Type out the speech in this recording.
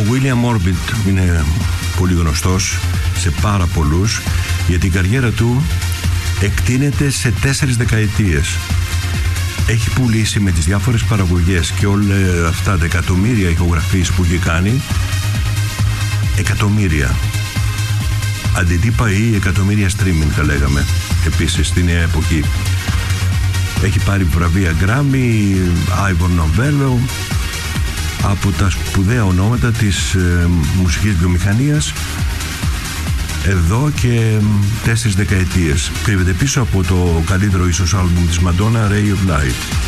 William Orbit είναι πολύ γνωστός σε πάρα πολλούς, γιατί η καριέρα του εκτείνεται σε 4 δεκαετίες. Έχει πουλήσει με τις διάφορες παραγωγές και όλα αυτά τα εκατομμύρια ηχογραφίες που έχει κάνει, εκατομμύρια, αντιτύπα ή εκατομμύρια streaming θα λέγαμε επίσης στη νέα εποχή. Έχει πάρει βραβεία Grammy, Ivor Novello, από τα σπουδαία ονόματα της μουσικής βιομηχανίας εδώ και 4 δεκαετίες. Κρύβεται πίσω από το καλύτερο ίσως άλμπουμ της Madonna, Ray of Light.